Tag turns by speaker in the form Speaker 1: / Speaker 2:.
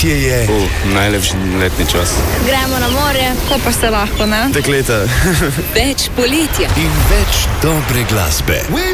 Speaker 1: Poletje je.
Speaker 2: Najlepši letni čas.
Speaker 3: Gremo na morje, ko pa se lahko, ne?
Speaker 1: Dekleta.
Speaker 4: Več poletja
Speaker 1: In več dobre glasbe.